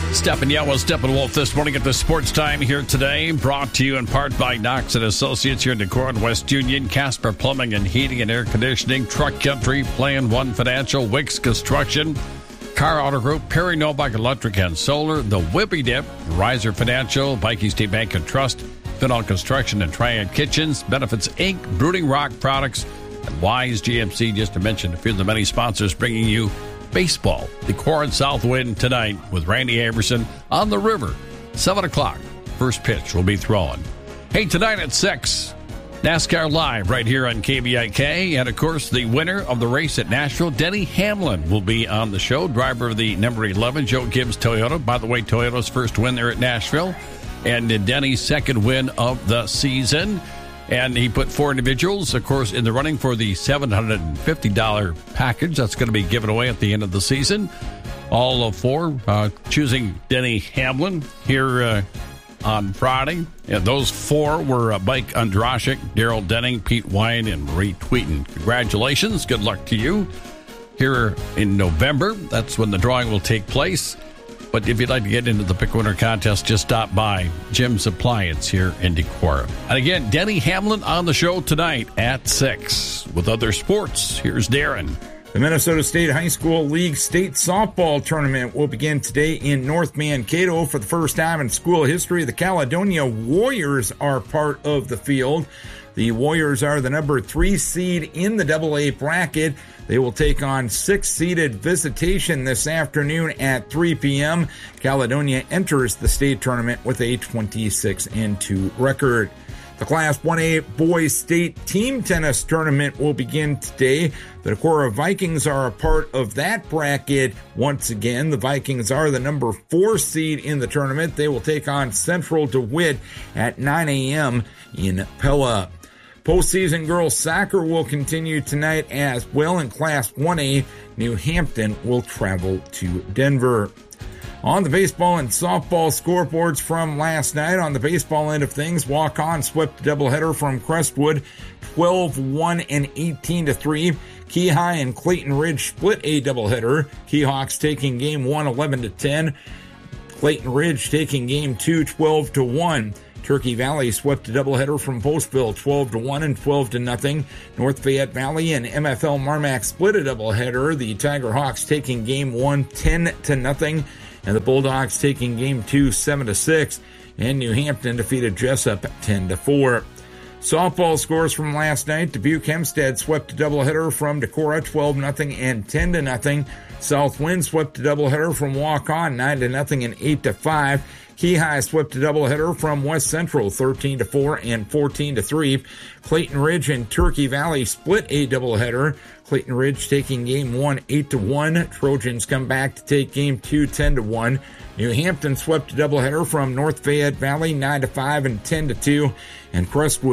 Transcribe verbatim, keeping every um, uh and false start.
Steppenwolf, Steppenwolf this morning at the Sports Time here today. Brought to you in part by Knox and Associates here in Decorah and West Union, Casper Plumbing and Heating and Air Conditioning, Truck Country, Plan One Financial, Wicks Construction, Car Auto Group, Perry Novak Electric and Solar, The Whippy Dip, Riser Financial, Vikings State Bank and Trust, Finall Construction and Triad Kitchens, Benefits Incorporated, Brooding Rock Products, and Wise G M C, just to mention a few of the many sponsors bringing you baseball. Decorah and Southwind tonight with Randy Averson on the river. seven o'clock. First pitch will be thrown. Hey, tonight at six, NASCAR Live right here on K B I K. And, of course, the winner of the race at Nashville, Denny Hamlin, will be on the show. Driver of the number eleven, Joe Gibbs Toyota. By the way, Toyota's first win there at Nashville. And Denny's second win of the season. And he put four individuals, of course, in the running for the seven hundred fifty dollars package that's going to be given away at the end of the season. All of four uh, choosing Denny Hamlin here uh, on Friday. And those four were uh, Mike Ondrashik, Daryl Denning, Pete Wine, and Marie Tweeten. Congratulations. Good luck to you. Here in November, that's when the drawing will take place. But if you'd like to get into the Pick Winner contest, just stop by Jim's Appliance here in Decorah. And again, Denny Hamlin on the show tonight at six. With other sports, here's Darren. The Minnesota State High School League State Softball Tournament will begin today in North Mankato. For the first time in school history, the Caledonia Warriors are part of the field. The Warriors are the number three seed in the double A bracket. They will take on six-seeded Visitation this afternoon at three p.m. Caledonia enters the state tournament with a twenty-six and two record. The Class one A Boys State Team Tennis Tournament will begin today. The Decorah Vikings are a part of that bracket. Once again, the Vikings are the number four seed in the tournament. They will take on Central DeWitt at nine a.m. in Pella. Postseason girls soccer will continue tonight as well. In Class one A, New Hampton will travel to Denver. On the baseball and softball scoreboards from last night, on the baseball end of things, Walk-On swept a doubleheader from Crestwood, twelve one and eighteen to three. Keyhigh and Clayton Ridge split a doubleheader. Keyhawks taking game one, eleven to ten. Clayton Ridge taking game two, twelve to one. Turkey Valley swept a doubleheader from Postville, twelve to one and twelve to nothing. North Fayette Valley and M F L Marmac split a doubleheader. The Tiger Hawks taking game one, ten to nothing. And the Bulldogs taking game two, seven to six. And New Hampton defeated Jessup ten to four. Softball scores from last night. Dubuque Hempstead swept a doubleheader from Decorah, twelve nothing and ten to nothing. Southwind swept a doubleheader from Walk-On, nine to nothing and eight to five. Keyhigh swept a doubleheader from West Central, thirteen to four and fourteen to three. Clayton Ridge and Turkey Valley split a doubleheader. Clayton Ridge taking game one, eight to one. Trojans come back to take game two, ten to one. New Hampton swept a doubleheader from North Fayette Valley, nine to five and ten to two. And Crestwood